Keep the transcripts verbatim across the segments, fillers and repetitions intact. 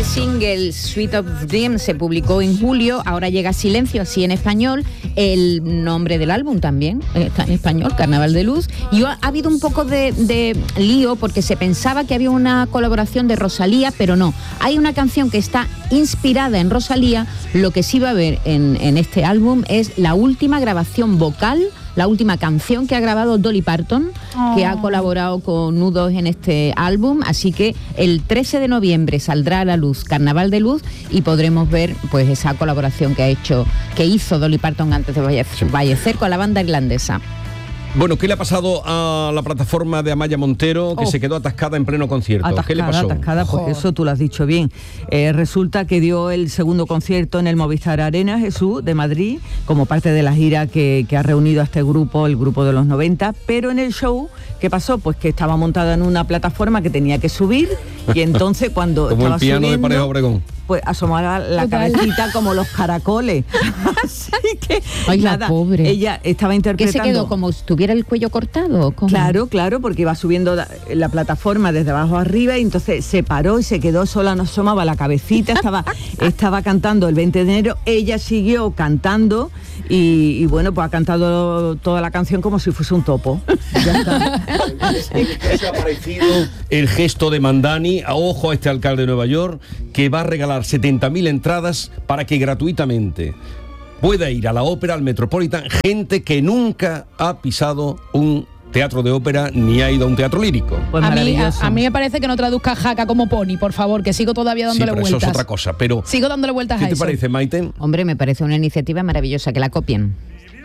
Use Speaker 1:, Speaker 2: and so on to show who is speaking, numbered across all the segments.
Speaker 1: primer single, Sweet of Dreams, se publicó en julio, ahora llega Silencio, así en español. El nombre del álbum también está en español, Carnaval de Luz. Y ha, ha habido un poco de, de lío porque se pensaba que había una colaboración de Rosalía, pero no. Hay una canción que está inspirada en Rosalía. Lo que sí va a haber en, en este álbum es la última grabación vocal, la última canción que ha grabado Dolly Parton, oh. que ha colaborado con U dos en este álbum, así que el trece de noviembre saldrá a la luz Carnaval de Luz y podremos ver pues esa colaboración que ha hecho, que hizo Dolly Parton antes de fallecer con la banda irlandesa.
Speaker 2: Bueno, ¿qué le ha pasado a la plataforma de Amaya Montero, que oh. se quedó atascada en pleno concierto?
Speaker 3: Atascada,
Speaker 2: ¿Qué le pasó?
Speaker 3: Atascada, pues Joder. Eso tú lo has dicho bien. Eh, resulta que dio el segundo concierto en el Movistar Arena, Jesús, de Madrid, como parte de la gira que, que ha reunido a este grupo, el grupo de los noventa, pero en el show, ¿qué pasó? Pues que estaba montada en una plataforma que tenía que subir, y entonces cuando
Speaker 2: como
Speaker 3: estaba
Speaker 2: el piano
Speaker 3: subiendo,
Speaker 2: de Pareja Obregón,
Speaker 3: pues asomaba la Total. cabecita como los caracoles. Así que,
Speaker 1: ay, la
Speaker 3: nada,
Speaker 1: pobre.
Speaker 3: Ella estaba interpretando.
Speaker 1: ¿Qué se quedó? ¿Como si tuviera el cuello cortado? ¿Cómo?
Speaker 3: Claro, claro, porque iba subiendo la, la plataforma desde abajo arriba y entonces se paró y se quedó sola, no asomaba la cabecita, estaba, estaba cantando el veinte de enero, ella siguió cantando y, y bueno, pues ha cantado toda la canción como si fuese un topo. Ya está.
Speaker 2: Se ha parecido el gesto de Mandani, a ojo a este alcalde de Nueva York, que va a regalar setenta mil entradas para que gratuitamente pueda ir a la ópera, al Metropolitan, gente que nunca ha pisado un teatro de ópera ni ha ido a un teatro lírico.
Speaker 4: Pues a, mí, a, a mí me parece que no traduzca jaca como pony, por favor, que sigo todavía dándole
Speaker 2: sí, pero
Speaker 4: vueltas.
Speaker 2: Eso es otra cosa, pero
Speaker 4: sigo dándole vueltas
Speaker 2: ¿qué
Speaker 4: a
Speaker 2: te
Speaker 4: eso.
Speaker 2: parece, Maite?
Speaker 1: Hombre, me parece una iniciativa maravillosa, que la copien.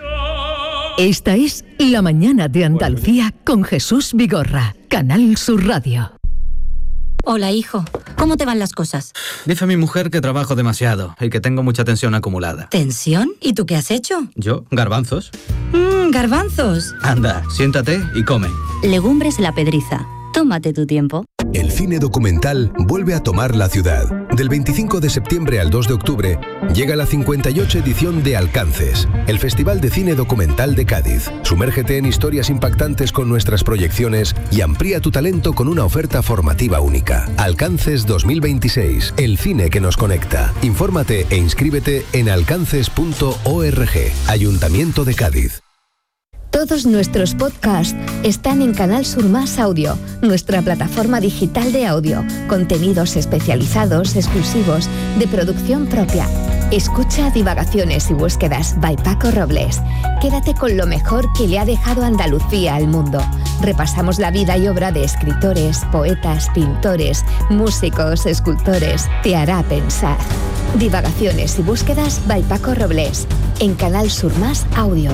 Speaker 5: Esta es La Mañana de Andalucía con Jesús Vigorra, Canal Sur Radio.
Speaker 6: Hola, hijo. ¿Cómo te van las cosas?
Speaker 7: Dice mi mujer que trabajo demasiado y que tengo mucha tensión acumulada.
Speaker 6: ¿Tensión? ¿Y tú qué has hecho?
Speaker 7: ¿Yo? ¿Garbanzos?
Speaker 6: Mmm, garbanzos.
Speaker 7: Anda, siéntate y come.
Speaker 6: Legumbres La Pedriza. Tómate tu tiempo.
Speaker 8: El cine documental vuelve a tomar la ciudad. Del veinticinco de septiembre al dos de octubre llega la cincuenta y ocho edición de Alcances, el Festival de Cine Documental de Cádiz. Sumérgete en historias impactantes con nuestras proyecciones y amplía tu talento con una oferta formativa única. Alcances dos mil veintiséis, el cine que nos conecta. Infórmate e inscríbete en alcances punto org. Ayuntamiento de Cádiz.
Speaker 9: Todos nuestros podcasts están en Canal Sur Más Audio, nuestra plataforma digital de audio, contenidos especializados, exclusivos, de producción propia. Escucha Divagaciones y Búsquedas by Paco Robles. Quédate con lo mejor que le ha dejado Andalucía al mundo. Repasamos la vida y obra de escritores, poetas, pintores, músicos, escultores. Te hará pensar. Divagaciones y Búsquedas by Paco Robles, en Canal Sur Más Audio.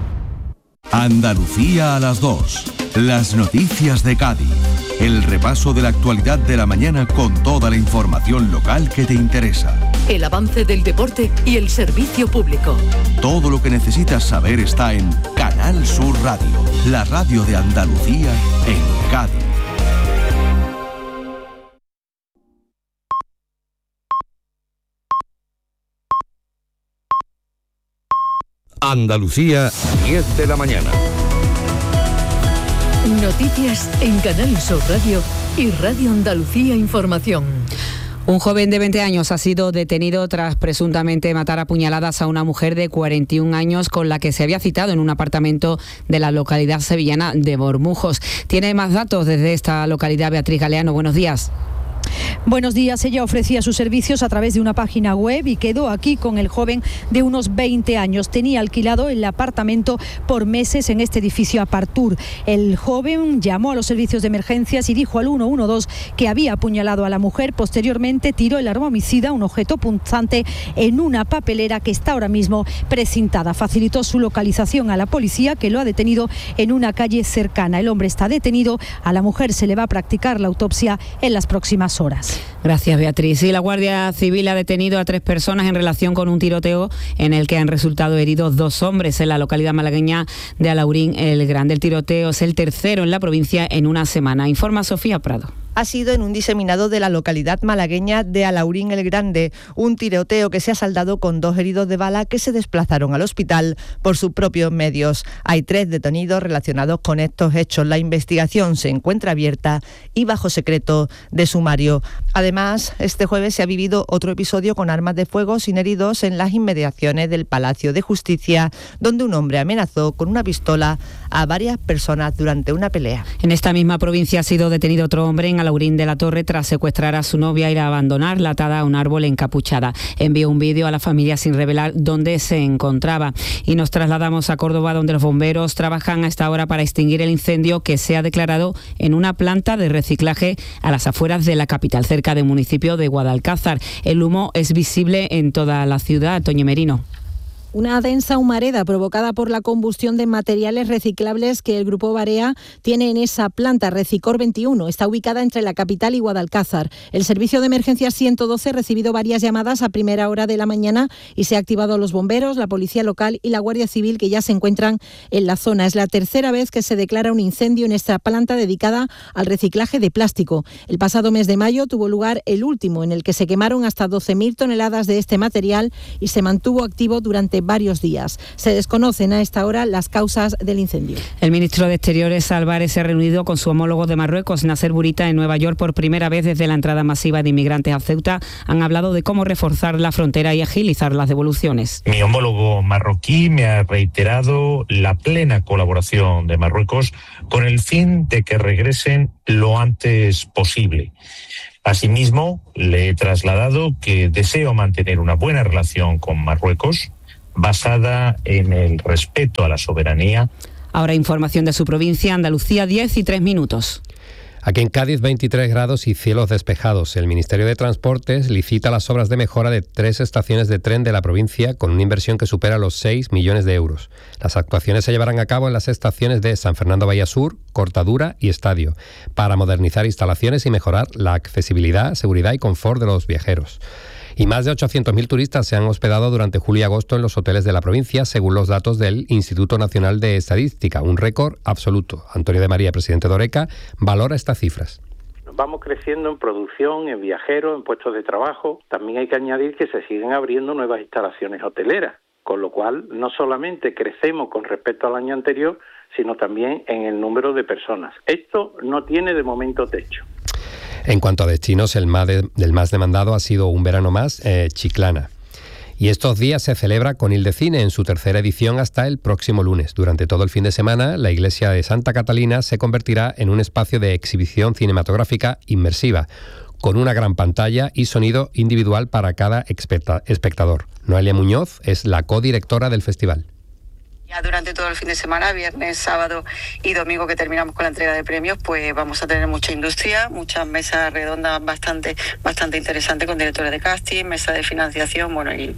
Speaker 10: Andalucía a las dos. Las noticias de Cádiz. El repaso de la actualidad de la mañana con toda la información local que te interesa.
Speaker 5: El avance del deporte y el servicio público.
Speaker 10: Todo lo que necesitas saber está en Canal Sur Radio, la radio de Andalucía en Cádiz.
Speaker 11: Andalucía, diez de la mañana.
Speaker 5: Noticias en Canal Sur Radio y Radio Andalucía Información.
Speaker 12: Un joven de veinte años ha sido detenido tras presuntamente matar a puñaladas a una mujer de cuarenta y un años con la que se había citado en un apartamento de la localidad sevillana de Bormujos. Tiene más datos desde esta localidad Beatriz Galeano. Buenos días.
Speaker 13: Buenos días. Ella ofrecía sus servicios a través de una página web y quedó aquí con el joven de unos veinte años. Tenía alquilado el apartamento por meses en este edificio Apartur. El joven llamó a los servicios de emergencias y dijo al ciento doce que había apuñalado a la mujer. Posteriormente tiró el arma homicida, un objeto punzante, en una papelera que está ahora mismo precintada. Facilitó su localización a la policía, que lo ha detenido en una calle cercana. El hombre está detenido. A la mujer se le va a practicar la autopsia en las próximas horas.
Speaker 12: Gracias, Beatriz. Y la Guardia Civil ha detenido a tres personas en relación con un tiroteo en el que han resultado heridos dos hombres en la localidad malagueña de Alaurín el Grande. El tiroteo es el tercero en la provincia en una semana. Informa Sofía Prado.
Speaker 14: ha sido en un diseminado de la localidad malagueña de Alaurín el Grande, un tiroteo que se ha saldado con dos heridos de bala que se desplazaron al hospital por sus propios medios. Hay tres detenidos relacionados con estos hechos. La investigación se encuentra abierta y bajo secreto de sumario. Además, este jueves se ha vivido otro episodio con armas de fuego sin heridos en las inmediaciones del Palacio de Justicia, donde un hombre amenazó con una pistola a varias personas durante una pelea.
Speaker 12: En esta misma provincia ha sido detenido otro hombre en Alaurín de la Torre tras secuestrar a su novia y abandonarla atada a un árbol encapuchada. Envió un vídeo a la familia sin revelar dónde se encontraba. Y nos trasladamos a Córdoba, donde los bomberos trabajan a esta hora para extinguir el incendio que se ha declarado en una planta de reciclaje a las afueras de la capital, cerca del municipio de Guadalcázar. El humo es visible en toda la ciudad. Toño Merino.
Speaker 15: Una densa humareda provocada por la combustión de materiales reciclables que el Grupo Barea tiene en esa planta, Recicor veintiuno. Está ubicada entre la capital y Guadalcázar. El servicio de emergencia ciento doce ha recibido varias llamadas a primera hora de la mañana y se ha activado los bomberos, la policía local y la Guardia Civil, que ya se encuentran en la zona. Es la tercera vez que se declara un incendio en esta planta dedicada al reciclaje de plástico. El pasado mes de mayo tuvo lugar el último, en el que se quemaron hasta doce mil toneladas de este material y se mantuvo activo durante varios días. Se desconocen a esta hora las causas del incendio.
Speaker 12: El ministro de Exteriores, Álvarez, se ha reunido con su homólogo de Marruecos, Nasser Bourita, en Nueva York por primera vez desde la entrada masiva de inmigrantes a Ceuta. Han hablado de cómo reforzar la frontera y agilizar las devoluciones.
Speaker 16: Mi homólogo marroquí me ha reiterado la plena colaboración de Marruecos con el fin de que regresen lo antes posible. Asimismo, le he trasladado que deseo mantener una buena relación con Marruecos, basada en el respeto a la soberanía.
Speaker 12: Ahora información de su provincia, Andalucía, diez y tres minutos.
Speaker 17: Aquí en Cádiz, veintitrés grados y cielos despejados. El Ministerio de Transportes licita las obras de mejora de tres estaciones de tren de la provincia con una inversión que supera los seis millones de euros. Las actuaciones se llevarán a cabo en las estaciones de San Fernando Bahía Sur, Cortadura y Estadio, para modernizar instalaciones y mejorar la accesibilidad, seguridad y confort de los viajeros. Y más de ochocientos mil turistas se han hospedado durante julio y agosto en los hoteles de la provincia, según los datos del Instituto Nacional de Estadística, un récord absoluto. Antonio de María, presidente de Oreca, valora estas cifras.
Speaker 18: Vamos creciendo en producción, en viajeros, en puestos de trabajo. También hay que añadir que se siguen abriendo nuevas instalaciones hoteleras, con lo cual no solamente crecemos con respecto al año anterior, sino también en el número de personas. Esto no tiene de momento techo.
Speaker 17: En cuanto a destinos, el más, de, el más demandado ha sido Un verano más, eh, Chiclana. Y estos días se celebra Conil de Cine en su tercera edición hasta el próximo lunes. Durante todo el fin de semana, la iglesia de Santa Catalina se convertirá en un espacio de exhibición cinematográfica inmersiva, con una gran pantalla y sonido individual para cada espectador. Noelia Muñoz es la codirectora del festival.
Speaker 19: Ya durante todo el fin de semana, viernes, sábado y domingo, que terminamos con la entrega de premios, pues vamos a tener mucha industria, muchas mesas redondas bastante bastante interesantes con directores de casting, mesa de financiación, bueno, y,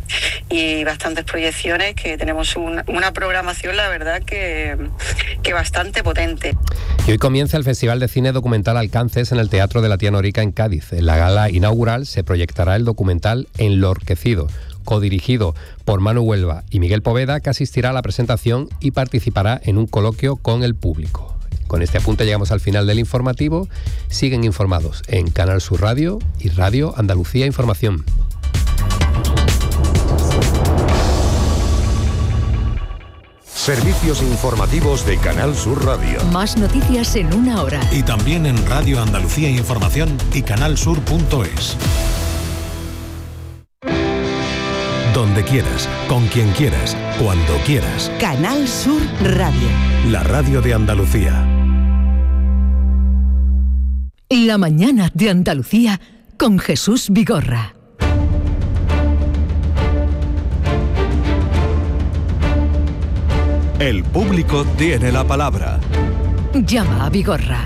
Speaker 19: y bastantes proyecciones, que tenemos un, una programación, la verdad, que, que bastante potente.
Speaker 17: Y hoy comienza el Festival de Cine Documental Alcances en el Teatro de la Tía Norica en Cádiz. En la gala inaugural se proyectará el documental Enlorquecido, codirigido por Manu Huelva y Miguel Poveda, que asistirá a la presentación y participará en un coloquio con el público. Con este apunte llegamos al final del informativo. Siguen informados en Canal Sur Radio y Radio Andalucía Información.
Speaker 10: Servicios informativos de Canal Sur Radio.
Speaker 5: Más noticias en una hora.
Speaker 20: Y también en Radio Andalucía Información y canalsur punto es. Donde quieras, con quien quieras, cuando quieras.
Speaker 5: Canal Sur Radio.
Speaker 20: La radio de Andalucía.
Speaker 5: La mañana de Andalucía con Jesús Vigorra.
Speaker 10: El público tiene la palabra.
Speaker 5: Llama a Vigorra.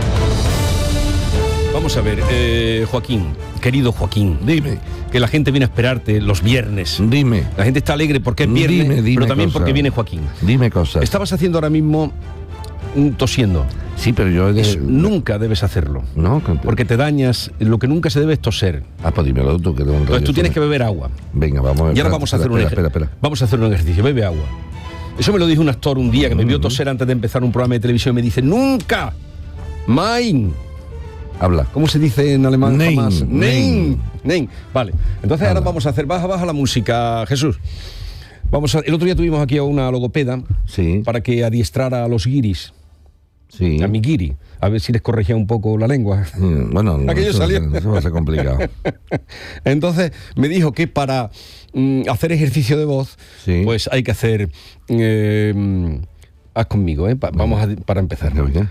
Speaker 2: Vamos a ver, eh, Joaquín, querido Joaquín.
Speaker 21: Dime.
Speaker 2: Que la gente viene a esperarte los viernes.
Speaker 21: Dime.
Speaker 2: La gente está alegre porque es viernes,
Speaker 21: dime, dime
Speaker 2: pero también
Speaker 21: cosas.
Speaker 2: porque viene Joaquín.
Speaker 21: Dime cosas.
Speaker 2: Estabas haciendo ahora mismo mm, tosiendo.
Speaker 21: Sí, pero yo... De...
Speaker 2: Es, nunca debes hacerlo.
Speaker 21: No,
Speaker 2: porque te dañas. Lo que nunca se debe es toser.
Speaker 21: Ah, pues dímelo tú. Que
Speaker 2: Entonces tú tienes que beber agua.
Speaker 21: Venga, vamos a ver.
Speaker 2: Y ahora vamos a hacer un
Speaker 21: espera, espera, espera.
Speaker 2: Vamos a hacer un ejercicio. Bebe agua. Eso me lo dijo un actor un día que me vio toser antes de empezar un programa de televisión y me dice: ¡nunca! ¡Main!
Speaker 21: Habla.
Speaker 2: ¿Cómo se dice en alemán?
Speaker 21: Nein,
Speaker 2: Jamás?
Speaker 21: nein.
Speaker 2: Nein. Nein. Vale. Entonces ahora vamos a hacer, baja, baja la música, Jesús. Vamos a, el otro día tuvimos aquí a una logopeda
Speaker 21: sí.
Speaker 2: para que adiestrara a los guiris.
Speaker 21: Sí.
Speaker 2: A mi guiri. A ver si les corregía un poco la lengua.
Speaker 21: Mm, bueno,
Speaker 2: Aquello
Speaker 21: eso,
Speaker 2: salió.
Speaker 21: eso va a ser complicado.
Speaker 2: Entonces me dijo que para mm, hacer ejercicio de voz, sí. pues hay que hacer... Eh, haz conmigo, ¿eh? Pa- vamos a, para empezar.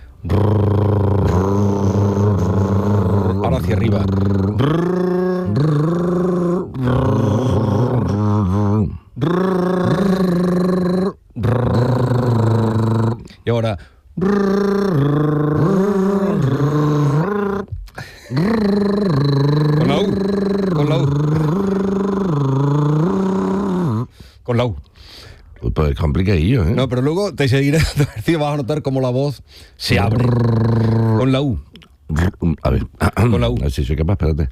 Speaker 2: Ahora hacia arriba. Y ahora... Con la U. Con la U. Con la U.
Speaker 21: Pues es complicadillo, ¿eh?
Speaker 2: No, pero luego te seguiré vas a notar cómo la voz se abre. Con la U.
Speaker 21: A ver.
Speaker 2: Con la U.
Speaker 21: A ver si soy capaz, espérate.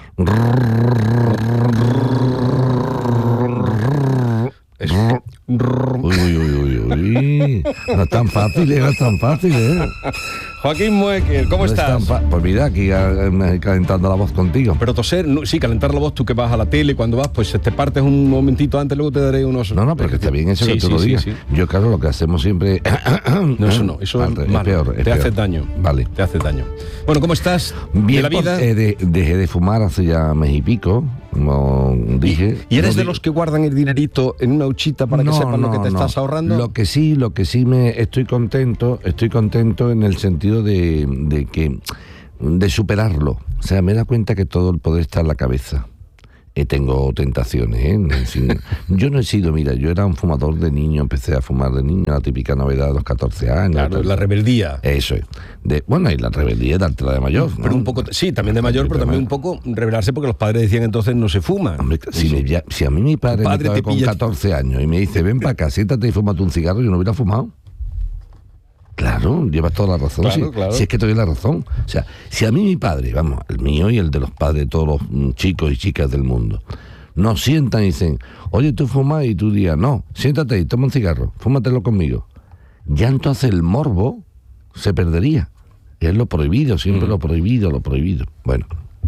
Speaker 2: Es...
Speaker 21: Uy, uy, uy, uy, uy. No es tan fácil, ¿eh? No es tan fácil, ¿eh?
Speaker 2: Joaquín Muecker, ¿cómo
Speaker 21: No es
Speaker 2: estás?
Speaker 21: tan fa- Pues mira, aquí eh, calentando la voz contigo.
Speaker 2: Pero toser, no, sí, calentar la voz, tú que vas a la tele, cuando vas, pues te partes un momentito antes, luego te daré unos...
Speaker 21: No, no, pero que está bien eso
Speaker 2: sí,
Speaker 21: que tú
Speaker 2: sí,
Speaker 21: lo
Speaker 2: sí,
Speaker 21: digas.
Speaker 2: sí.
Speaker 21: Yo, claro, lo que hacemos siempre...
Speaker 2: No, eso no, eso
Speaker 21: Vale,
Speaker 2: es,
Speaker 21: es
Speaker 2: malo,
Speaker 21: peor, es
Speaker 2: te
Speaker 21: peor.
Speaker 2: hace daño.
Speaker 21: Vale.
Speaker 2: Te hace daño. Bueno, ¿cómo estás?
Speaker 21: Bien,
Speaker 2: de la vida.
Speaker 21: pues, eh, de- dejé de fumar hace ya mes y pico, como dije.
Speaker 2: ¿Y eres
Speaker 21: No
Speaker 2: de
Speaker 21: di-
Speaker 2: los que guardan el dinerito en una huchita para
Speaker 21: No,
Speaker 2: que sepan lo
Speaker 21: no,
Speaker 2: que te
Speaker 21: no.
Speaker 2: estás ahorrando?
Speaker 21: Lo que sí, lo que sí me estoy contento, estoy contento en el sentido de, de que de superarlo. O sea, me da cuenta que todo el poder está en la cabeza. Eh, tengo tentaciones, ¿eh? En fin, yo no he sido, mira, yo era un fumador de niño, empecé a fumar de niño, la típica novedad de los catorce años.
Speaker 2: Claro,
Speaker 21: todo.
Speaker 2: la rebeldía.
Speaker 21: Eso es. De, bueno, y la rebeldía de la de mayor.
Speaker 2: Pero
Speaker 21: ¿no?
Speaker 2: un poco, sí, también de mayor, pero también un poco rebelarse porque los padres decían entonces no se fuma.
Speaker 21: Hombre, si, me- ya- si a mí mi padre,
Speaker 2: Padre
Speaker 21: me
Speaker 2: te
Speaker 21: coge con
Speaker 2: pilla-
Speaker 21: catorce años y me dice, ven para acá, siéntate y fúmate un cigarro, yo no hubiera fumado. Claro, llevas toda la razón.
Speaker 2: Claro,
Speaker 21: si,
Speaker 2: claro.
Speaker 21: si es que te doy la razón. O sea, si a mí mi padre, vamos, el mío y el de los padres de todos los mm, chicos y chicas del mundo, nos sientan y dicen, oye, tú fumas, y tú digas, no, siéntate y toma un cigarro, fúmatelo conmigo. Ya entonces el morbo se perdería. Es lo prohibido, siempre
Speaker 2: Mm.
Speaker 21: lo prohibido, lo prohibido. Bueno.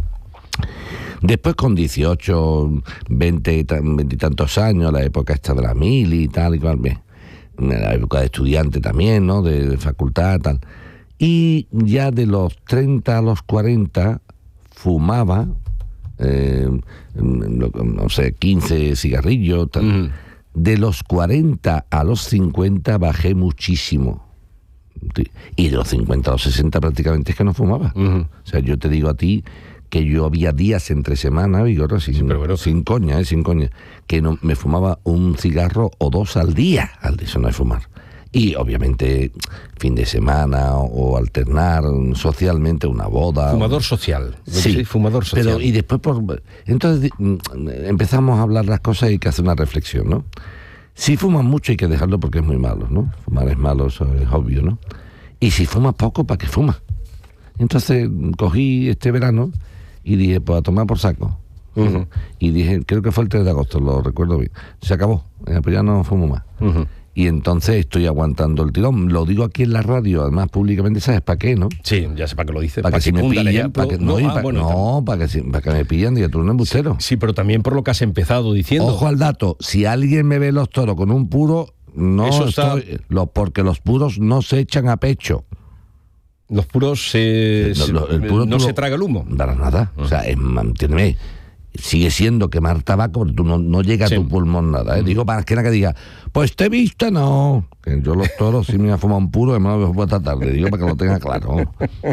Speaker 21: Después con dieciocho, veinte, y tan- veinte y tantos años, la época esta de la mili y tal y cual, bien, la época de estudiante también, ¿no? De, de facultad, tal. Y ya de los treinta a los cuarenta fumaba, eh, no, no sé, quince cigarrillos, tal. De los cuarenta a los cincuenta bajé muchísimo. Y de los cincuenta a los sesenta prácticamente es que no fumaba. O sea, yo te digo a ti que yo había días entre semana, Vigorra, sin, sin coña, ¿eh? Sin coña, que no, me fumaba un cigarro o dos al día. Al día, eso no es fumar. Y obviamente fin de semana o, o alternar socialmente una boda.
Speaker 2: Fumador
Speaker 21: o,
Speaker 2: social.
Speaker 21: Sí,
Speaker 2: fumador social.
Speaker 21: Pero, y después, por, entonces mm, empezamos a hablar las cosas y hay que hacer una reflexión, ¿no? Si fumas mucho hay que dejarlo porque es muy malo, ¿no? Fumar es malo, eso es obvio, ¿no? Y si fumas poco, ¿para qué fumas? Entonces cogí este verano y dije, pues a tomar por saco. Uh-huh. Y dije, creo que fue el tres de agosto, lo recuerdo bien. Se acabó, eh, pues ya no fumo más. Uh-huh. Y entonces estoy aguantando el tirón. Lo digo aquí en la radio, además públicamente, ¿sabes para qué, no?
Speaker 2: Sí, ya sé para qué lo dices.
Speaker 21: Para, para que, que si me pillan, para que, no, no, ah, para, bueno, no para, que, para que me pillan, diga, tú no embustero.
Speaker 2: Sí, sí, pero también por lo que has empezado diciendo.
Speaker 21: Ojo al dato, si alguien me ve los toros con un puro, no Eso está... estoy, lo, porque los puros no se echan a pecho.
Speaker 2: Los puros se,
Speaker 21: no, lo, el puro
Speaker 2: no
Speaker 21: puro,
Speaker 2: se traga el humo.
Speaker 21: Para nada. Uh-huh. O sea, entiéndeme, sigue siendo quemar tabaco, pero tú no, no llega a sí. tu pulmón nada. ¿eh? Uh-huh. Digo, para que nada que diga, pues te viste, no. Que yo los toros sí me voy a fumar un puro y me lo voy a esta tarde. Digo, para que lo tenga claro.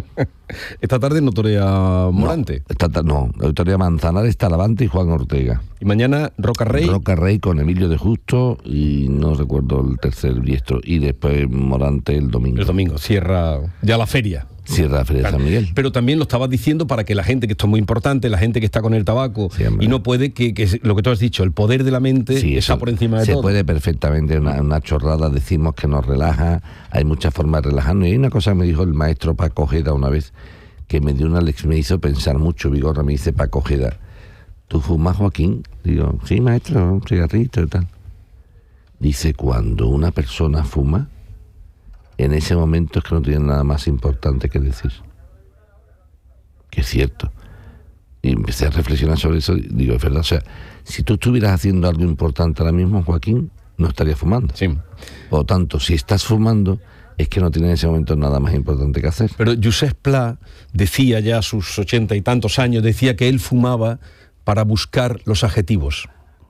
Speaker 2: Esta tarde no torea Morante.
Speaker 21: No, esta ta- no, hoy torea Manzanares, Talavante y Juan Ortega.
Speaker 2: Y mañana Roca Rey.
Speaker 21: Roca Rey con Emilio de Justo y no recuerdo el tercer diestro. Y después Morante el domingo.
Speaker 2: El domingo, cierra ya la feria.
Speaker 21: Cierra la Feria claro. de San Miguel.
Speaker 2: Pero también lo estabas diciendo para que la gente, que esto es muy importante, la gente que está con el tabaco sí, y no puede, que, que lo que tú has dicho, el poder de la mente sí, está por encima de
Speaker 21: se
Speaker 2: todo.
Speaker 21: Se puede perfectamente, una, una chorrada, decimos que nos relaja, hay muchas formas de relajarnos. Y hay una cosa que me dijo el maestro Paco Ojeda una vez, que me dio una lección, me hizo pensar mucho, Vigorra, me dice Paco Ojeda, ¿tú fumas, Joaquín? Digo, sí, maestro, un cigarrito y tal. Dice, cuando una persona fuma, en ese momento es que no tiene nada más importante que decir. que es cierto. Y empecé a reflexionar sobre eso, y digo, es verdad, o sea, si tú estuvieras haciendo algo importante ahora mismo, Joaquín, no estarías fumando.
Speaker 2: Sí.
Speaker 21: Por lo tanto, si estás fumando, es que no tienes en ese momento nada más importante que hacer.
Speaker 2: Pero Josep Pla decía ya a sus ochenta y tantos años, decía que él fumaba para buscar los adjetivos.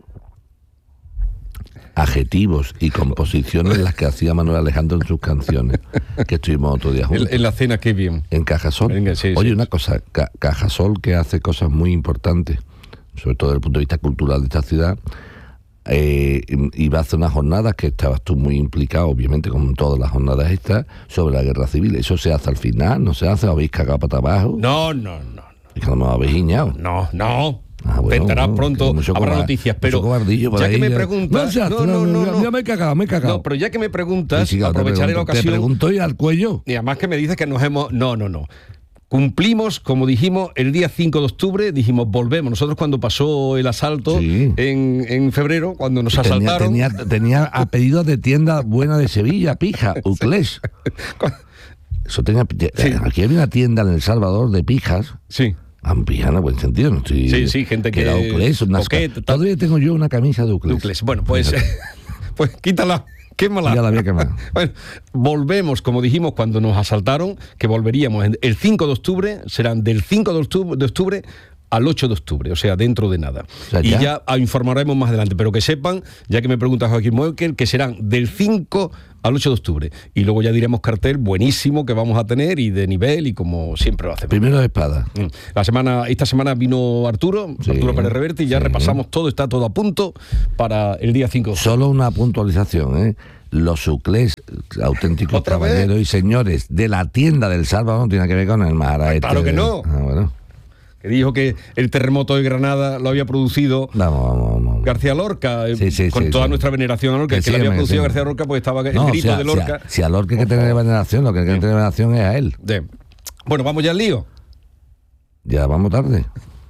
Speaker 21: Adjetivos y composiciones las que hacía Manuel Alejandro en sus canciones, que estuvimos otro día juntos.
Speaker 2: En, en la cena, qué bien.
Speaker 21: En Cajasol.
Speaker 2: Venga, sí,
Speaker 21: Oye,
Speaker 2: sí.
Speaker 21: una cosa, Ca- Cajasol, que hace cosas muy importantes, sobre todo desde el punto de vista cultural de esta ciudad, eh, iba a hacer unas jornadas que estabas tú muy implicado, obviamente, como en todas las jornadas estas, sobre la guerra civil. ¿Eso se hace al final? ¿No se hace? ¿Habéis cagado para abajo?
Speaker 2: No, no, no.
Speaker 21: Es que no me habéis guiñado.
Speaker 2: No, no.
Speaker 21: Ah, bueno,
Speaker 2: Te enterarás
Speaker 21: bueno,
Speaker 2: pronto,
Speaker 21: mucho
Speaker 2: habrá
Speaker 21: cobar-
Speaker 2: noticias, pero
Speaker 21: mucho cobardillo por
Speaker 2: ya
Speaker 21: ahí,
Speaker 2: que me
Speaker 21: ya.
Speaker 2: preguntas...
Speaker 21: No se hace,
Speaker 2: no, no, no, no.
Speaker 21: ya me he cagado, me he cagado.
Speaker 2: No, pero ya que me preguntas,
Speaker 21: Sí, sí, claro, te
Speaker 2: aprovecharé la
Speaker 21: pregunto- te
Speaker 2: ocasión...
Speaker 21: pregunto y al cuello.
Speaker 2: Y además que me dices que nos hemos... No, no, no. Cumplimos, como dijimos, el día cinco de octubre, dijimos, volvemos. Nosotros cuando pasó el asalto
Speaker 21: Sí.
Speaker 2: en, en febrero, cuando nos
Speaker 21: Tenía,
Speaker 2: asaltaron...
Speaker 21: tenía, tenía apellidos de tienda buena de Sevilla, pija, Uclés. Eso tenía, aquí había una tienda en El Salvador de pijas.
Speaker 2: Sí.
Speaker 21: Ampillana, buen sentido, no estoy...
Speaker 2: Sí, sí, gente que...
Speaker 21: era Uclés, unas ca-
Speaker 2: coqueta, tal.
Speaker 21: Todavía tengo yo una camisa de Uclés.
Speaker 2: Ducles. Bueno, pues, pues quítala, quémala.
Speaker 21: Ya la había quemado.
Speaker 2: Bueno, volvemos, como dijimos, cuando nos asaltaron, que volveríamos en- el cinco de octubre, serán del cinco de octubre, de octubre al ocho de octubre, o sea, dentro de nada.
Speaker 21: sea,
Speaker 2: y
Speaker 21: ya.
Speaker 2: ya ah, informaremos más adelante, pero que sepan, ya que me pregunta Joaquín Moekel, que serán del cinco al ocho de octubre. Y luego ya diremos cartel buenísimo que vamos a tener y de nivel y como siempre lo hacemos.
Speaker 21: Primero de espada.
Speaker 2: Mm. La semana, esta semana vino Arturo,
Speaker 21: Sí,
Speaker 2: Arturo Pérez Reverte, y ya
Speaker 21: sí.
Speaker 2: repasamos todo, está todo a punto para el día cinco de octubre.
Speaker 21: Solo una puntualización, ¿eh? Los Uclés, auténticos
Speaker 2: ¿Otra vez?
Speaker 21: caballeros y señores de la tienda del Salvador, no tiene que ver con el Mahara.
Speaker 2: Ah, claro
Speaker 21: este
Speaker 2: que
Speaker 21: de-
Speaker 2: no.
Speaker 21: Ah, bueno.
Speaker 2: Que dijo que el terremoto de Granada lo había producido
Speaker 21: Vamos, vamos, vamos.
Speaker 2: García Lorca, eh,
Speaker 21: Sí, sí,
Speaker 2: con
Speaker 21: sí,
Speaker 2: toda
Speaker 21: sí.
Speaker 2: nuestra veneración a Lorca,
Speaker 21: Que
Speaker 2: que, lo
Speaker 21: sígueme,
Speaker 2: había producido
Speaker 21: sígueme.
Speaker 2: García Lorca, pues estaba el
Speaker 21: No,
Speaker 2: grito
Speaker 21: si a,
Speaker 2: de
Speaker 21: si a-
Speaker 2: Lorca.
Speaker 21: Si a Lorca hay que tener veneración, lo que hay que tener veneración es a él.
Speaker 2: De- Bueno, vamos ya al lío.
Speaker 21: Ya vamos tarde.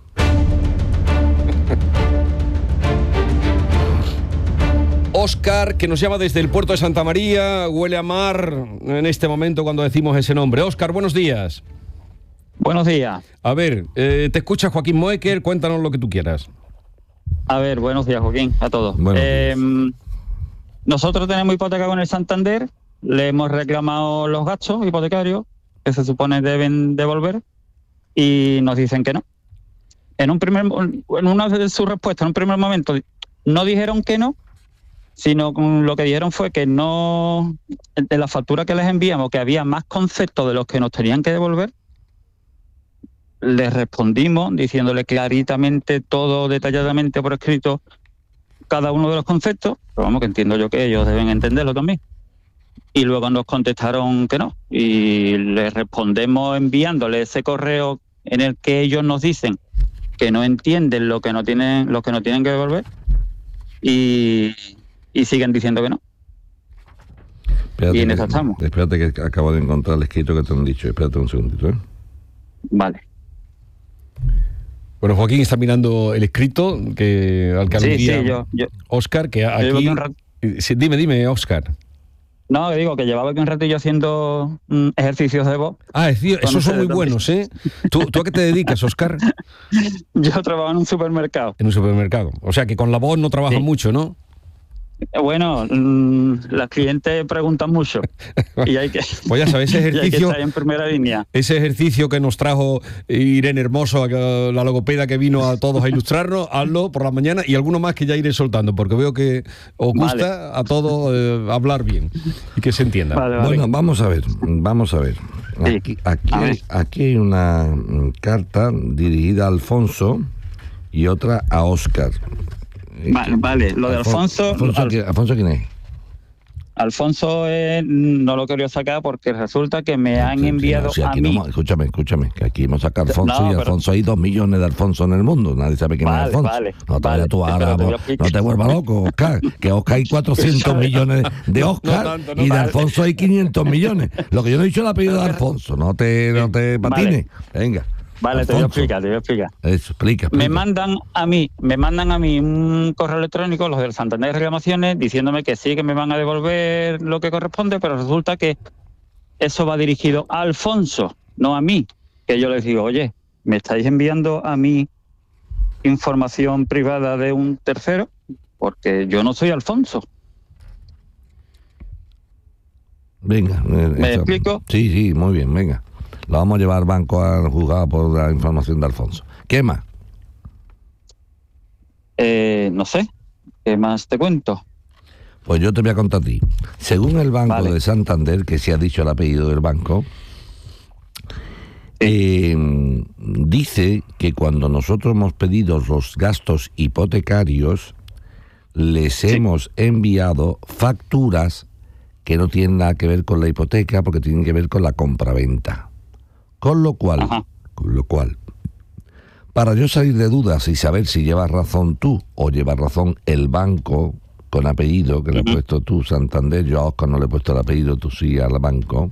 Speaker 2: Óscar, que nos llama desde el puerto de Santa María, huele a mar en este momento cuando decimos ese nombre. Óscar, buenos días.
Speaker 3: Buenos días.
Speaker 2: A ver, eh, te escucha Joaquín Moekel, cuéntanos lo que tú quieras.
Speaker 3: A ver, buenos días, Joaquín, a todos.
Speaker 21: Buenos
Speaker 3: Eh, nosotros tenemos hipoteca con el Santander, le hemos reclamado los gastos hipotecarios que se supone deben devolver y nos dicen que no. En un primer, en una de sus respuestas, en un primer momento, no dijeron que no, sino lo que dijeron fue que no, en la factura que les enviamos, que había más conceptos de los que nos tenían que devolver. Les respondimos diciéndole claritamente, todo detalladamente por escrito, cada uno de los conceptos, pero vamos, que entiendo yo que ellos deben entenderlo también. Y luego nos contestaron que no. Y les respondemos enviándole ese correo en el que ellos nos dicen que no entienden lo que no tienen, lo que no tienen que devolver. Y, y siguen diciendo que no.
Speaker 21: Espérate,
Speaker 3: Y en
Speaker 21: que-
Speaker 3: eso estamos.
Speaker 21: Espérate que acabo de encontrar el escrito que te han dicho. Espérate un segundito, ¿eh?
Speaker 3: Vale.
Speaker 2: Bueno, Joaquín está mirando el escrito que, al que
Speaker 3: Sí,
Speaker 2: aludía
Speaker 3: sí, yo- yo-
Speaker 2: Óscar, que
Speaker 3: llevo
Speaker 2: aquí...
Speaker 3: aquí un rat-
Speaker 2: Sí, dime, dime, Óscar.
Speaker 3: No, que digo que llevaba aquí un ratillo haciendo mm, ejercicios de voz.
Speaker 2: Ah, es decir, esos son muy buenos, ¿eh? ¿Tú, ¿Tú a qué te dedicas, Óscar?
Speaker 3: Yo trabajo en un supermercado.
Speaker 2: En un supermercado. O sea, que con la voz no trabajas
Speaker 3: Sí.
Speaker 2: mucho, ¿no?
Speaker 3: Bueno, mm, las clientes preguntan mucho y hay que,
Speaker 2: Pues ya sabes, ese
Speaker 3: y hay que
Speaker 2: ejercicio...
Speaker 3: estar en primera línea.
Speaker 2: Ese ejercicio que nos trajo Irene Hermoso, la logopeda que vino a todos a ilustrarnos, hazlo por la mañana y alguno más que ya iré soltando, porque veo que os gusta
Speaker 21: Vale.
Speaker 2: a todos eh, hablar bien y que se entienda.
Speaker 21: Bueno, vamos a ver, vamos a ver. Aquí, aquí,
Speaker 2: A ver.
Speaker 21: hay, aquí hay una mm, carta dirigida a Alfonso y otra a Óscar.
Speaker 3: Vale, vale, lo de Alfonso...
Speaker 21: Alfonso,
Speaker 3: Al-
Speaker 21: ¿quién- Alfonso quién es?
Speaker 3: Alfonso eh, no lo quería sacar porque resulta que me han enviado
Speaker 21: Si
Speaker 3: a
Speaker 21: aquí no
Speaker 3: mí...
Speaker 21: hemos- escúchame, escúchame, que aquí hemos sacado a Alfonso
Speaker 3: No,
Speaker 21: y
Speaker 3: pero-
Speaker 21: Alfonso hay dos millones de Alfonso en el mundo, nadie sabe quién
Speaker 3: Vale,
Speaker 21: es Alfonso.
Speaker 3: vale,
Speaker 21: no te
Speaker 3: vale,
Speaker 21: vayas tú ahora,
Speaker 3: pero te voy a
Speaker 21: no
Speaker 3: explicar.
Speaker 21: te vuelvas loco, Oscar, que Oscar hay cuatrocientos millones de Oscar
Speaker 3: No tanto, no
Speaker 21: y de
Speaker 3: tanto.
Speaker 21: Alfonso hay quinientos millones. Lo que yo no he dicho es el apellido de Alfonso, no te, no te patines. Venga.
Speaker 3: Vale, te voy a
Speaker 21: Alfonso.
Speaker 3: explicar, te voy a explicar.
Speaker 21: Eso, explica,
Speaker 3: Me
Speaker 21: explica.
Speaker 3: mandan a mí, me mandan a mí un correo electrónico, los del Santander de Reclamaciones, diciéndome que sí, que me van a devolver lo que corresponde, pero resulta que eso va dirigido a Alfonso, no a mí. Que yo les digo, oye, ¿me estáis enviando a mí información privada de un tercero? Porque yo no soy Alfonso.
Speaker 21: Venga. Eh,
Speaker 3: ¿Me
Speaker 21: eso,
Speaker 3: explico?
Speaker 21: Sí, sí, muy bien, venga. Lo vamos a llevar al banco al juzgado por la información de Alfonso. ¿Qué más?
Speaker 3: Eh, no sé. ¿Qué más te cuento?
Speaker 21: Pues yo te voy a contar a ti. Según el Banco
Speaker 3: Vale.
Speaker 21: de Santander, que se ha dicho el apellido del banco, eh, dice que cuando nosotros hemos pedido los gastos hipotecarios, les sí. hemos enviado facturas que no tienen nada que ver con la hipoteca, porque tienen que ver con la compraventa. Con lo cual, Ajá. con lo cual, para yo salir de dudas y saber si llevas razón tú o llevas razón el banco con apellido, que uh-huh. le has puesto tú, Santander, yo a Oscar no le he puesto el apellido, tú sí al banco,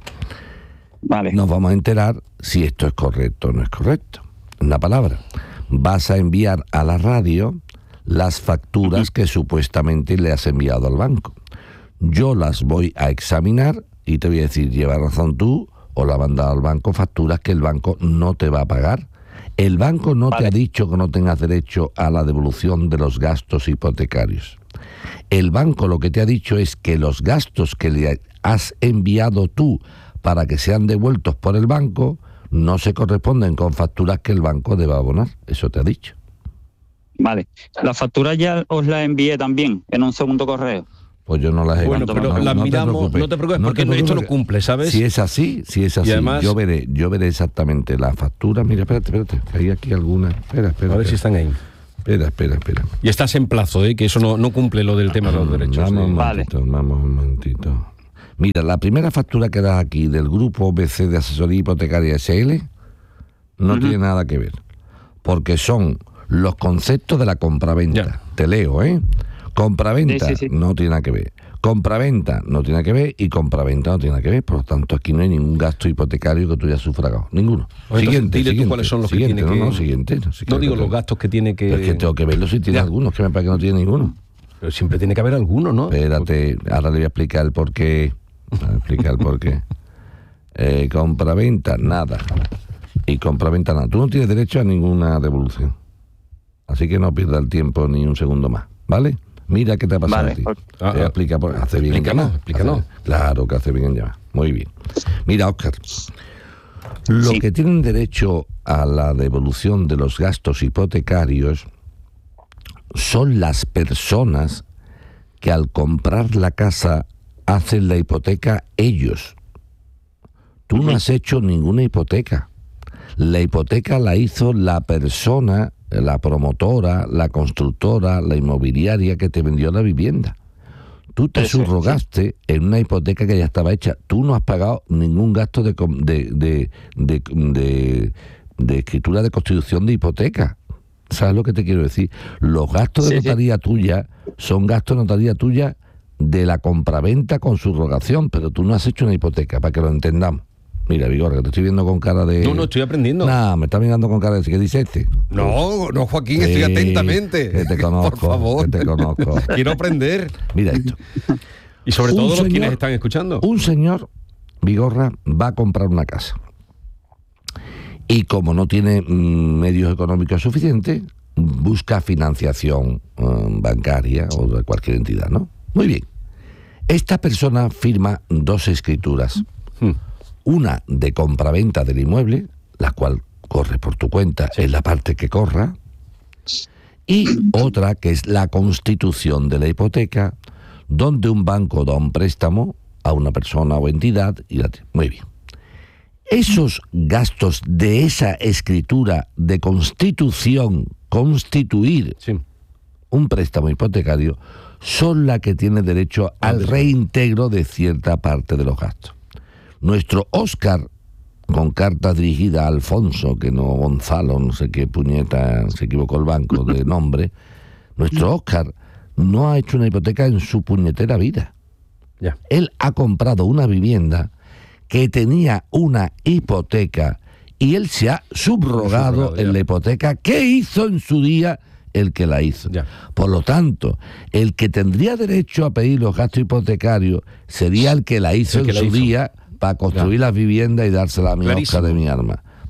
Speaker 3: vale.
Speaker 21: nos vamos a enterar si esto es correcto o no es correcto. Una palabra, vas a enviar a la radio las facturas uh-huh. que supuestamente le has enviado al banco. Yo las voy a examinar y te voy a decir, lleva razón tú, o la mandado al banco facturas que el banco no te va a pagar. El banco no vale. te ha dicho que no tengas derecho a la devolución de los gastos hipotecarios. El banco lo que te ha dicho es que los gastos que le has enviado tú para que sean devueltos por el banco no se corresponden con facturas que el banco deba abonar. Eso te ha dicho.
Speaker 3: Vale. La factura ya os la envié también en un segundo correo.
Speaker 21: Pues yo no las he
Speaker 2: Bueno, pero
Speaker 21: no,
Speaker 2: las
Speaker 21: no
Speaker 2: miramos,
Speaker 21: te
Speaker 2: no te preocupes,
Speaker 21: no
Speaker 2: porque
Speaker 21: te preocupes,
Speaker 2: esto no cumple, ¿sabes?
Speaker 21: Si es así, si es así, además, yo veré, yo veré exactamente la factura. Mira, espérate, espérate, hay aquí alguna. Espera, espera.
Speaker 2: A ver
Speaker 21: espera.
Speaker 2: si están ahí.
Speaker 21: Espera, espera, espera.
Speaker 2: Y estás en plazo, ¿eh? Que eso no, no cumple lo del tema de los derechos.
Speaker 21: Vamos
Speaker 2: ¿eh?
Speaker 21: un momentito, vale. vamos un momentito. Mira, la primera factura que das aquí del grupo B C de Asesoría Hipotecaria S L no uh-huh. tiene nada que ver, porque son los conceptos de la compraventa. Ya. Te leo, ¿eh? Compraventa sí, sí, sí. no tiene nada que ver. Compraventa no tiene nada que ver y compraventa no tiene nada que ver. Por lo tanto, aquí no hay ningún gasto hipotecario que tú hayas sufragado. Ninguno.
Speaker 2: Pues
Speaker 21: siguiente,
Speaker 2: dile
Speaker 21: siguiente,
Speaker 2: tú cuáles son los
Speaker 21: siguiente,
Speaker 2: que tiene
Speaker 21: no,
Speaker 2: que...
Speaker 21: No, siguiente. No,
Speaker 2: no digo los gastos que tiene que...
Speaker 21: Pero es que tengo que verlo si tiene ya. algunos, que me parece que no tiene ninguno.
Speaker 2: Pero siempre tiene que haber alguno, ¿no?
Speaker 21: Espérate, ahora le voy a explicar el porqué. Voy a explicar el porqué. Eh, compraventa, nada. Y compraventa, nada. Tú no tienes derecho a ninguna devolución. Así que no pierdas el tiempo ni un segundo más, ¿vale? Mira qué te ha pasado
Speaker 3: vale,
Speaker 21: a ti.
Speaker 3: por...
Speaker 21: Ah, te explica, por... hace bien en llamar.
Speaker 2: Explícanos.
Speaker 21: Claro que hace bien en llamar. Muy bien. Mira, Óscar, lo sí. que tienen derecho a la devolución de los gastos hipotecarios son las personas que al comprar la casa hacen la hipoteca ellos. Tú no has hecho ninguna hipoteca. La hipoteca la hizo la persona, la promotora, la constructora, la inmobiliaria que te vendió la vivienda. Tú te Eso, subrogaste sí. en una hipoteca que ya estaba hecha. Tú no has pagado ningún gasto de, de, de, de, de, de escritura de constitución de hipoteca. ¿Sabes lo que te quiero decir? Los gastos de sí, notaría sí. tuya son gastos de notaría tuya de la compraventa con subrogación, pero tú no has hecho una hipoteca, para que lo entendamos. Mira, Vigorra, que te estoy viendo con cara de...
Speaker 2: No, no, estoy aprendiendo.
Speaker 21: Nah, me está mirando con cara de... ¿Qué dice este?
Speaker 2: No, no, Joaquín, estoy sí, atentamente.
Speaker 21: Que te conozco,
Speaker 2: por favor.
Speaker 21: Que te conozco.
Speaker 2: Quiero aprender.
Speaker 21: Mira esto.
Speaker 2: Y sobre un todo señor, los quienes están escuchando.
Speaker 21: Un señor, Vigorra, va a comprar una casa. Y como no tiene mmm, medios económicos suficientes, busca financiación um, bancaria o de cualquier entidad, ¿no? Muy bien. Esta persona firma dos escrituras. Hmm. Una de compraventa del inmueble, la cual corre por tu cuenta, sí. es la parte que corra, y otra que es la constitución de la hipoteca, donde un banco da un préstamo a una persona o entidad. Y la... Muy bien. Esos gastos de esa escritura de constitución, constituir sí. un préstamo hipotecario, son las que tiene derecho al reintegro de cierta parte de los gastos. Nuestro Óscar, con carta dirigida a Alfonso, que no Gonzalo, no sé qué puñeta, se equivocó el banco de nombre, nuestro Óscar no ha hecho una hipoteca en su puñetera vida.
Speaker 2: Ya.
Speaker 21: Él ha comprado una vivienda que tenía una hipoteca y él se ha subrogado, subrogado en la hipoteca que hizo en su día el que la hizo.
Speaker 2: Ya.
Speaker 21: Por lo tanto, el que tendría derecho a pedir los gastos hipotecarios sería el que la hizo el en su hizo. día para construir ya. las viviendas y dársela a mi Óscar de mi arma.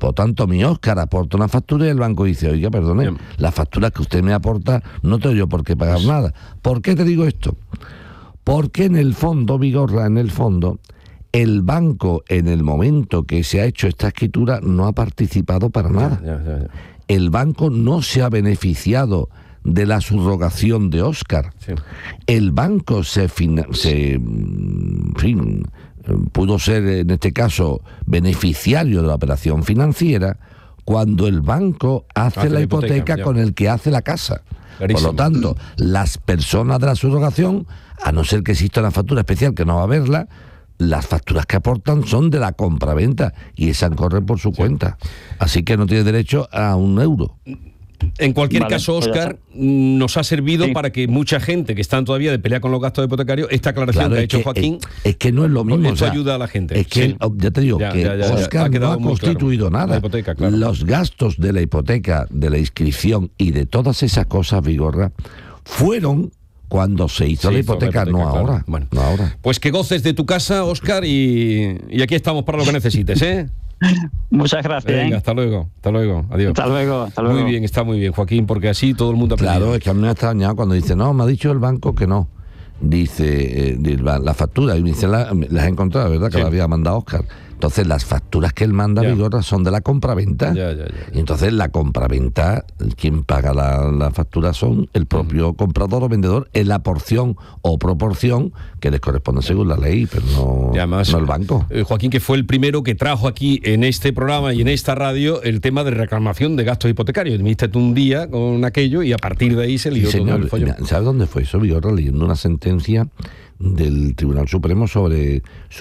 Speaker 21: Por tanto, mi Óscar aporta una factura y el banco dice, oiga, perdone, Bien. la factura que usted me aporta no tengo yo por qué pagar pues, nada. ¿Por qué te digo esto? Porque en el fondo, Vigorra, en el fondo, el banco, en el momento que se ha hecho esta escritura, no ha participado para nada. Ya, ya, ya. El banco no se ha beneficiado de la subrogación de Óscar. Sí. El banco se, fina- se en fin, pudo ser, en este caso, beneficiario de la operación financiera cuando el banco hace, hace la hipoteca, hipoteca con el que hace la casa. Clarísimo. Por lo tanto, las personas de la subrogación, a no ser que exista una factura especial que no va a verla, las facturas que aportan son de la compraventa y esa corre por su sí. cuenta. Así que no tiene derecho a un euro.
Speaker 2: En cualquier vale, caso, Óscar, pues nos ha servido sí. para que mucha gente que están todavía de pelea con los gastos hipotecarios, esta aclaración claro, que ha hecho que, Joaquín...
Speaker 21: Es, es que no es lo mismo.
Speaker 2: Esto o sea, ayuda a la gente.
Speaker 21: Es que, sí. ya te digo, ya, que ya, ya, Óscar ya, no ha constituido claro. nada. Hipoteca, claro. Los gastos de la hipoteca, de la inscripción y de todas esas cosas, Vigorra, fueron... cuando se hizo sí, la hipoteca, hipoteca no, claro. ahora, bueno. no ahora.
Speaker 2: Pues que goces de tu casa, Óscar, y, y aquí estamos para lo que necesites, ¿eh?
Speaker 3: Muchas gracias.
Speaker 2: Venga, ¿eh? hasta luego, hasta luego, adiós.
Speaker 3: Hasta luego, hasta luego.
Speaker 2: Muy bien, está muy bien, Joaquín, porque así todo el mundo aprende.
Speaker 21: Claro, es que a mí me ha extrañado cuando dice, no, me ha dicho el banco que no. Dice, eh, la, la factura, y me dice, la, las he encontrado, ¿verdad? Que sí. la había mandado Óscar. Entonces las facturas que él manda, Vigorra, son de la compraventa. Ya, ya, ya, ya. Y entonces la compraventa, quien paga la, la factura son el propio uh-huh. comprador o vendedor en la porción o proporción que les corresponde según la ley, pero no, además, no el banco.
Speaker 2: Eh, Joaquín, que fue el primero que trajo aquí en este programa y en esta radio el tema de reclamación de gastos hipotecarios. Viniste tú un día con aquello y a partir de ahí se lió
Speaker 21: sí,
Speaker 2: todo
Speaker 21: señor,
Speaker 2: el follón.
Speaker 21: ¿Sabes dónde fue eso, Vigorra? Leyendo una sentencia del Tribunal Supremo sobre, sobre